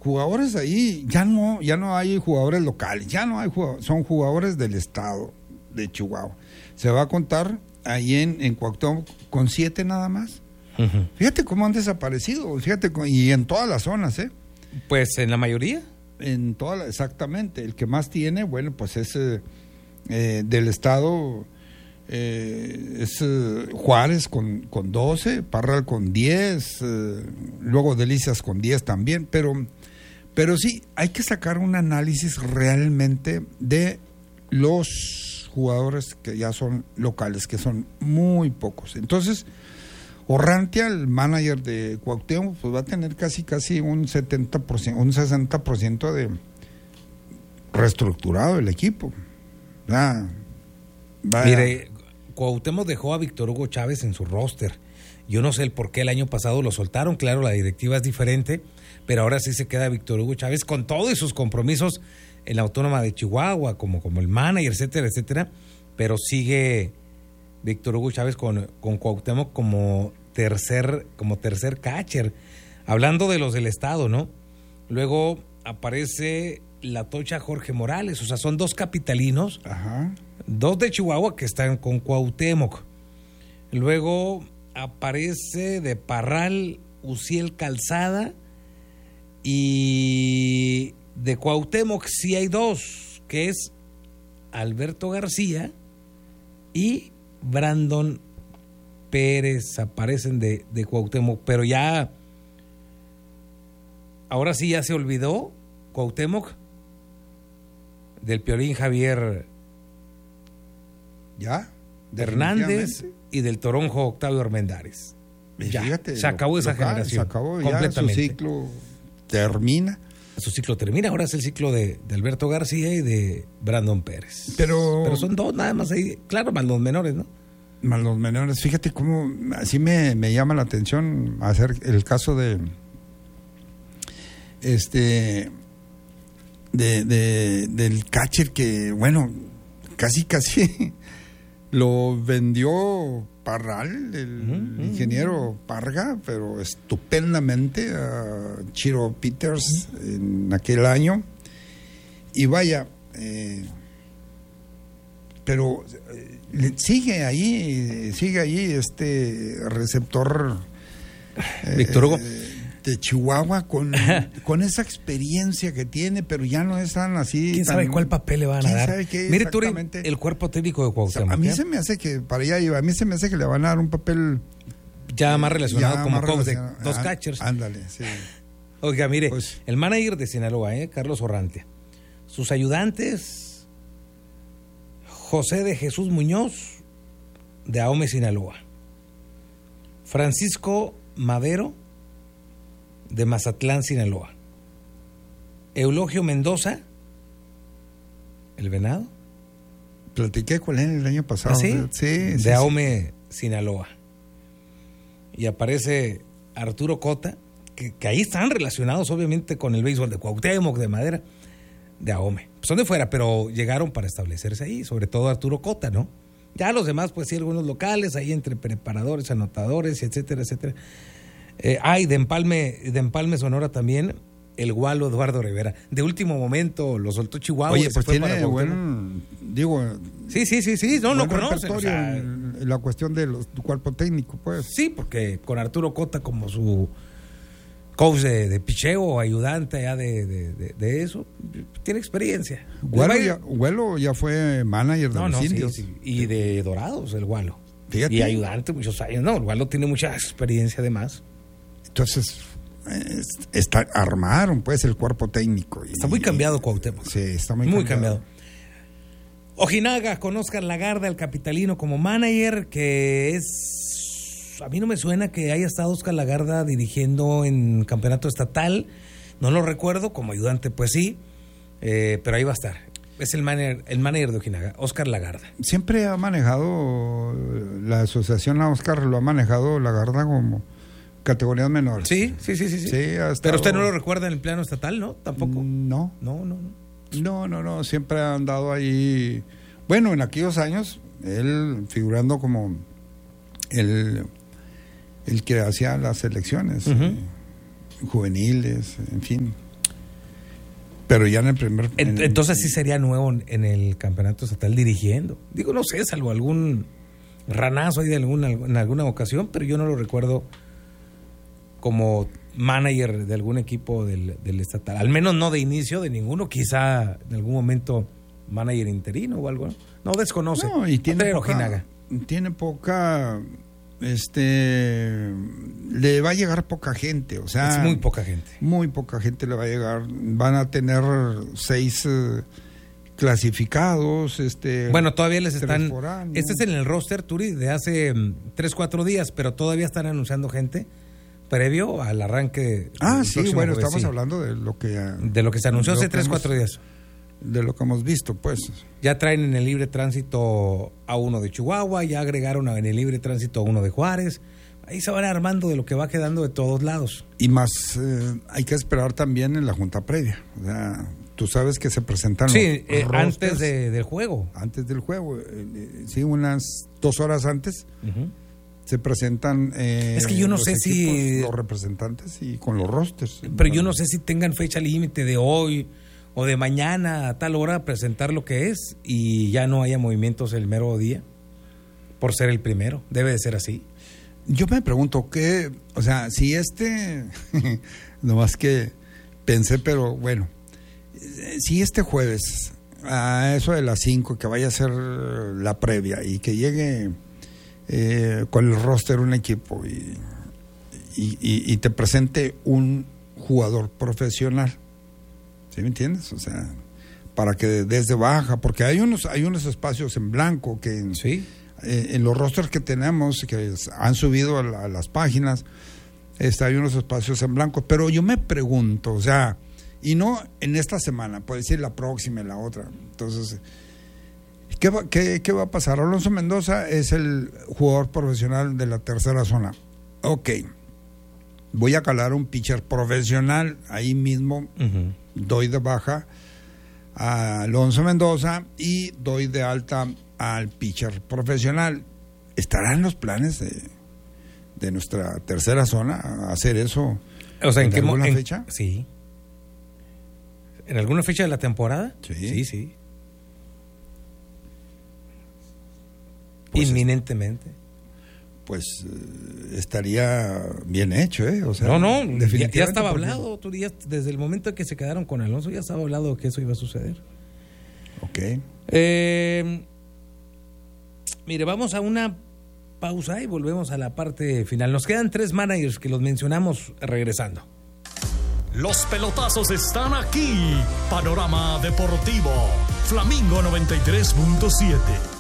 jugadores ahí, ya no hay jugadores locales, ya no hay jugadores, son jugadores del estado de Chihuahua. Se va a contar ahí en Cuauhtémoc con 7 nada más. Uh-huh. Fíjate cómo han desaparecido, y en todas las zonas, Pues en la mayoría. Exactamente. El que más tiene, bueno, pues es del estado, es Juárez con 12, Parral con 10, luego Delicias con 10 también, pero sí, hay que sacar un análisis realmente de los jugadores que ya son locales, que son muy pocos. Entonces, Orrantia, el manager de Cuauhtémoc, pues va a tener casi un 70%, un 60% de reestructurado el equipo. Mire, Cuauhtémoc dejó a Víctor Hugo Chávez en su roster. Yo no sé el por qué el año pasado lo soltaron, claro, la directiva es diferente, pero ahora sí se queda Víctor Hugo Chávez con todos sus compromisos en la Autónoma de Chihuahua, como el manager, etcétera, etcétera, pero sigue Víctor Hugo Chávez con Cuauhtémoc como tercer catcher. Hablando de los del estado, ¿no? Luego aparece la tocha Jorge Morales, o sea, son 2 capitalinos, ajá, 2 de Chihuahua que están con Cuauhtémoc. Luego aparece de Parral Uciel Calzada, y de Cuauhtémoc sí hay 2, que es Alberto García y Brandon Pérez. Aparecen de Cuauhtémoc, pero ya ahora sí ya se olvidó Cuauhtémoc del Piolín Javier Hernández y del Toronjo Octavio Armendáriz. Ya, fíjate, se acabó esa generación. Se acabó, completamente. Ya su ciclo termina. Su ciclo termina, ahora es el ciclo de Alberto García y de Brandon Pérez. Pero son 2 nada más ahí, claro, más los menores, ¿no? Más los menores. Fíjate cómo así me llama la atención hacer el caso del catcher que, bueno, casi lo vendió Parral, el ingeniero Parga, pero estupendamente a Chiro Peters en aquel año. Y vaya, pero sigue ahí este receptor Víctor Hugo de Chihuahua con esa experiencia que tiene, pero ya no es tan así. ¿Quién sabe cuál papel le van a dar? Mire, tú el cuerpo técnico de Cuauhtémoc. A mí se me hace que para allá iba. A mí se me hace que le van a dar un papel ya más relacionado como coach de 2 catchers. Ándale, sí. Oiga, mire, pues, el manager de Sinaloa, Carlos Orrantia. Sus ayudantes, José de Jesús Muñoz, de Ahome, Sinaloa. Francisco Madero, de Mazatlán, Sinaloa. Eulogio Mendoza, el Venado. Platiqué con él el año pasado. ¿Ah, sí? Sí, de Ahome, Sinaloa. Y aparece Arturo Cota, que ahí están relacionados obviamente con el béisbol de Cuauhtémoc, de Madera, de Ahome. Son de fuera, pero llegaron para establecerse ahí, sobre todo Arturo Cota, ¿no? Ya los demás, pues sí, algunos locales, ahí entre preparadores, anotadores, etcétera, etcétera. De Empalme, Sonora también, el Gualo Eduardo Rivera. De último momento lo soltó Chihuahua. Oye, pues tiene buen, Sí, no conocen. O sea, la cuestión del cuerpo técnico, pues. Sí, porque con Arturo Cota como su coach de picheo o ayudante ya de eso, tiene experiencia. Gualo ya fue manager de los indios. Sí. Y de Dorados, el Gualo. Fíjate. Y ayudante muchos años. No, el Gualo tiene mucha experiencia además. Entonces, armaron pues el cuerpo técnico. Está muy cambiado Cuauhtémoc. Sí, está muy cambiado. Ojinaga con Oscar Lagarda, el capitalino, como manager, que es... A mí no me suena que haya estado Oscar Lagarda dirigiendo en campeonato estatal. No lo recuerdo, como ayudante pues sí, pero ahí va a estar. Es el manager de Ojinaga, Oscar Lagarda. Siempre ha manejado, la asociación a Oscar lo ha manejado Lagarda como categorías menores. Sí. Pero usted no lo recuerda en el plano estatal, ¿no? Tampoco. No, siempre ha andado ahí. Bueno, en aquellos años, él figurando como el que hacía las selecciones, juveniles, en fin. Pero ya en el primer... Entonces sí sería nuevo en el campeonato estatal dirigiendo. Digo, no sé, salvo algún ranazo ahí en alguna ocasión, pero yo no lo recuerdo como manager de algún equipo del estatal. Al menos no de inicio de ninguno, quizá en algún momento manager interino o algo. No, desconoce. No, y tiene poca... le va a llegar poca gente, o sea... Es muy poca gente. Muy poca gente le va a llegar. Van a tener 6 clasificados. Bueno, todavía les están... Este es en el roster, Turi, de hace 3-4 días, pero todavía están anunciando gente previo al arranque. Sí, bueno, estamos hablando de lo que... De lo que se anunció hace 3-4 días. De lo que hemos visto, pues. Ya traen en el libre tránsito a uno de Chihuahua, ya agregaron en el libre tránsito a uno de Juárez. Ahí se van armando de lo que va quedando de todos lados. Y más, hay que esperar también en la junta previa. O sea, tú sabes que se presentan los antes del juego. Antes del juego. Sí, unas 2 horas antes. Uh-huh. Se presentan es que yo no sé si los representantes y con los rosters. Pero yo no sé si tengan fecha límite de hoy o de mañana a tal hora presentar lo que es y ya no haya movimientos el mero día por ser el primero. Debe de ser así. Yo me pregunto o sea, si nomás que pensé, pero bueno, si este jueves a eso de las 5 que vaya a ser la previa y que llegue con el roster un equipo y te presente un jugador profesional, ¿sí me entiendes? O sea, para que desde baja, porque hay unos espacios en blanco que sí. En los rosters que tenemos, que han subido a las páginas, hay unos espacios en blanco, pero yo me pregunto, o sea, y no en esta semana, puede decir la próxima y la otra, entonces... ¿Qué va a pasar? Alonso Mendoza es el jugador profesional de la tercera zona. Ok, voy a calar un pitcher profesional, ahí mismo uh-huh. Doy de baja a Alonso Mendoza y doy de alta al pitcher profesional. ¿Estarán los planes de nuestra tercera zona hacer eso? O sea, ¿en alguna fecha? Sí. ¿En alguna fecha de la temporada? Sí. Sí. Pues inminentemente. Pues estaría bien hecho, O sea, no, ya estaba hablado. Desde el momento en que se quedaron con Alonso, ya estaba hablado que eso iba a suceder. Ok. Mire, vamos a una pausa y volvemos a la parte final. Nos quedan 3 managers que los mencionamos regresando. Los pelotazos están aquí. Panorama Deportivo. Flamingo 93.7.